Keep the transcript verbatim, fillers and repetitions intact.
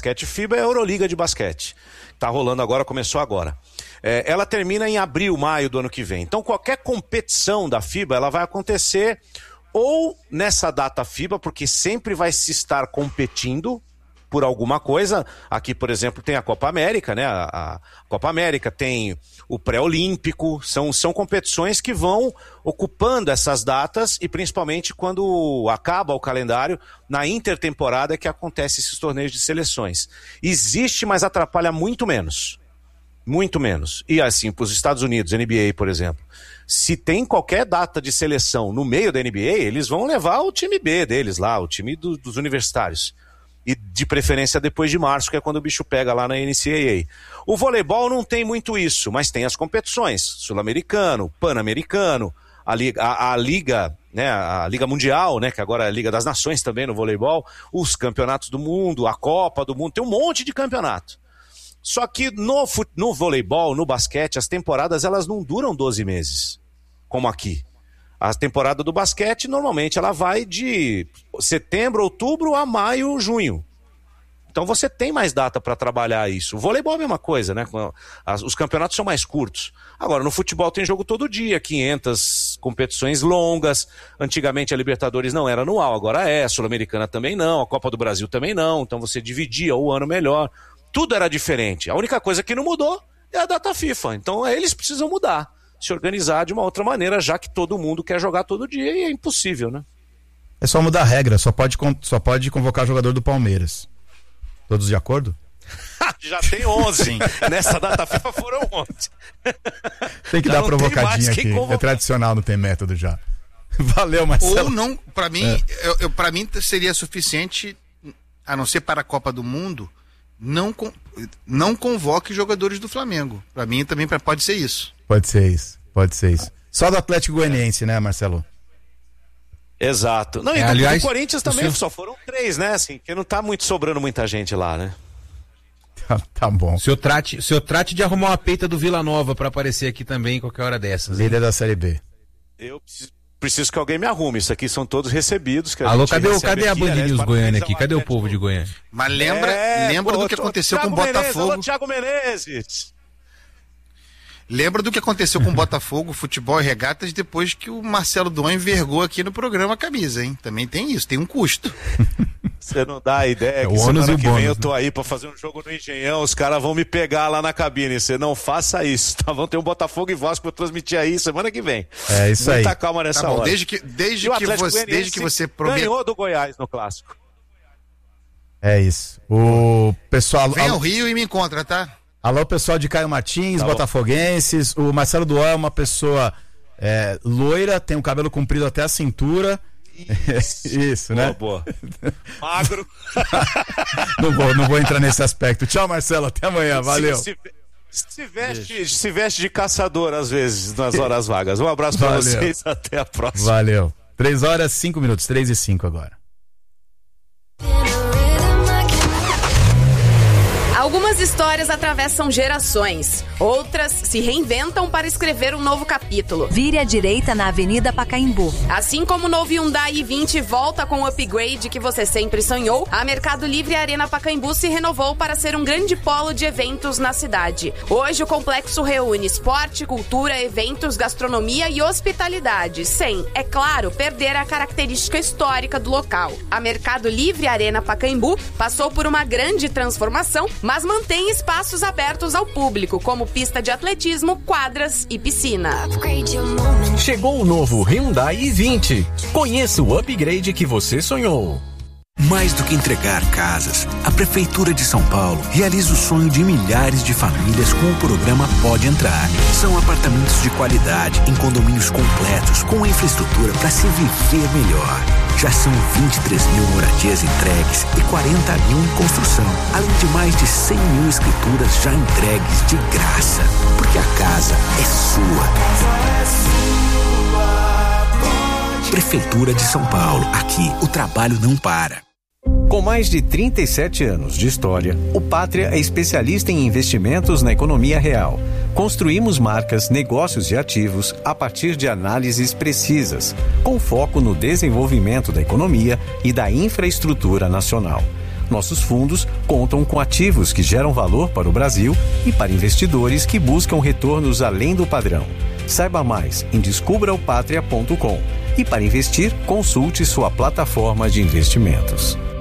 basquete FIBA é a Euroliga de basquete. Tá rolando agora, começou agora. É, ela termina em abril, maio do ano que vem. Então qualquer competição da FIBA, ela vai acontecer ou nessa data FIBA, porque sempre vai se estar competindo por alguma coisa. Aqui, por exemplo, tem a Copa América, né? A, a Copa América tem o pré-olímpico, são, são competições que vão ocupando essas datas e principalmente quando acaba o calendário, na intertemporada é que acontece esses torneios de seleções. Existe, mas atrapalha muito menos. Muito menos. E assim, para os Estados Unidos, N B A, por exemplo, se tem qualquer data de seleção no meio da N B A, eles vão levar o time B deles lá, o time do, dos universitários. E de preferência depois de março, que é quando o bicho pega lá na N C A A. O voleibol não tem muito isso, mas tem as competições. Sul-americano, pan-americano, a Liga, a, a Liga, né, a Liga Mundial, né, que agora é a Liga das Nações também no voleibol, os campeonatos do mundo, a Copa do Mundo, tem um monte de campeonato. Só que no, no voleibol, no basquete, as temporadas elas não duram doze meses, como aqui. A temporada do basquete, normalmente, ela vai de setembro, outubro a maio, junho. Então você tem mais data para trabalhar isso. O voleibol é a mesma coisa, né? Os campeonatos são mais curtos. Agora, no futebol tem jogo todo dia, quinhentas competições longas. Antigamente a Libertadores não era anual, agora é. A Sul-Americana também não, a Copa do Brasil também não. Então você dividia o ano melhor. Tudo era diferente. A única coisa que não mudou é a data FIFA. Então eles precisam mudar, se organizar de uma outra maneira, já que todo mundo quer jogar todo dia e é impossível, né? É só mudar a regra, só pode, só pode convocar jogador do Palmeiras. Todos de acordo? Já tem onze. Nessa data FIFA foram onze. Tem que já dar provocadinha aqui. É tradicional, não tem método já. Valeu, Marcelo. Ou não, pra mim, é. eu, eu, pra mim seria suficiente, a não ser para a Copa do Mundo, não, não convoque jogadores do Flamengo. Pra mim também pode ser isso. Pode ser isso, pode ser isso. Só do Atlético Goianiense, né, Marcelo? Exato. Não, e é, do, aliás, do Corinthians também senhor... só foram três, né? Assim, que não tá muito sobrando muita gente lá, né? Tá, tá bom. O senhor trate, o senhor trate de arrumar uma peita do Vila Nova pra aparecer aqui também qualquer hora dessas. Líder da Série B. Eu preciso, preciso que alguém me arrume. Isso aqui são todos recebidos. Que a Alô, gente cadê, o, cadê aqui, a Band News Goiânia aqui? Cadê o povo de Goiânia? Mas lembra, é, lembra pô, do que aconteceu com o Botafogo. Alô, Thiago Menezes. Lembra do que aconteceu com o Botafogo, futebol e regatas, depois que o Marcelo Duan envergou aqui no programa a camisa, hein? Também tem isso, tem um custo. Você não dá a ideia é que semana que bônus, vem eu né? tô aí pra fazer um jogo no Engenhão, os caras vão me pegar lá na cabine. Você não faça isso, tá? Vão ter um Botafogo e Vasco pra transmitir aí semana que vem. É isso aí. Muita calma nessa tá bom, hora. Desde que, desde que você, desde que você promet... ganhou do Goiás no Clássico. É isso. O pessoal... Vem ao Rio e me encontra, tá? Alô, pessoal de Caio Martins, tá botafoguenses. O Marcelo Duan é uma pessoa é, loira, tem um cabelo comprido até a cintura. Isso, Isso boa, né? Boa. Magro. não, vou, não vou entrar nesse aspecto. Tchau, Marcelo. Até amanhã. Valeu. Se, se, se, veste, se veste de caçador, às vezes, nas horas vagas. Um abraço pra vocês. Até a próxima. Valeu. Três horas, cinco minutos. Três e cinco agora. Algumas histórias atravessam gerações, outras se reinventam para escrever um novo capítulo. Vire à direita na Avenida Pacaembu. Assim como o novo Hyundai i vinte volta com o upgrade que você sempre sonhou, a Mercado Livre Arena Pacaembu se renovou para ser um grande polo de eventos na cidade. Hoje o complexo reúne esporte, cultura, eventos, gastronomia e hospitalidade, sem, é claro, perder a característica histórica do local. A Mercado Livre Arena Pacaembu passou por uma grande transformação, mas mantém espaços abertos ao público, como pista de atletismo, quadras e piscina. Chegou o novo Hyundai i vinte. Conheça o upgrade que você sonhou. Mais do que entregar casas, a Prefeitura de São Paulo realiza o sonho de milhares de famílias com o programa Pode Entrar. São apartamentos de qualidade, em condomínios completos, com infraestrutura para se viver melhor. Já são vinte e três mil moradias entregues e quarenta mil em construção, além de mais de cem mil escrituras já entregues de graça. Porque a casa é sua. Prefeitura de São Paulo. Aqui, o trabalho não para. Com mais de trinta e sete anos de história, o Pátria é especialista em investimentos na economia real. Construímos marcas, negócios e ativos a partir de análises precisas, com foco no desenvolvimento da economia e da infraestrutura nacional. Nossos fundos contam com ativos que geram valor para o Brasil e para investidores que buscam retornos além do padrão. Saiba mais em descubra o patria ponto com. E para investir, consulte sua plataforma de investimentos.